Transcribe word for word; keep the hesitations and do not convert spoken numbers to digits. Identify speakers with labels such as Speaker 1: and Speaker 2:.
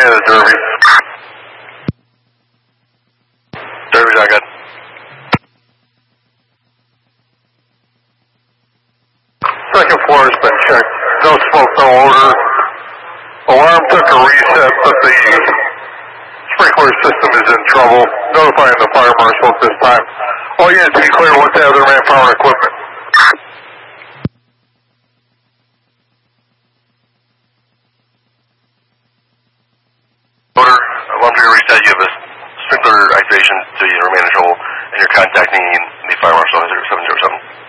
Speaker 1: command of the Derby. Derby's not good. Second floor has been checked. No smoke, no odor. Alarm took a reset, but the sprinkler system is in trouble. Notifying the fire marshal at this time. All units be clear once they have their manpower and equipment. Odor, alarm took a reset. You have a sprinkler activation to remain in control, and you're contacting the fire marshal at seven zero seven.